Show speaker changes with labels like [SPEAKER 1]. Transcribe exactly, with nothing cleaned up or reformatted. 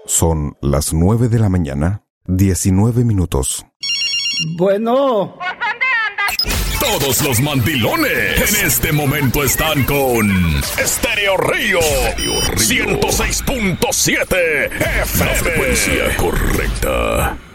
[SPEAKER 1] Son las nueve de la mañana, diecinueve minutos.
[SPEAKER 2] Bueno.
[SPEAKER 3] Todos los mandilones en este momento están con Estéreo Río, ciento seis punto siete F M. La frecuencia correcta.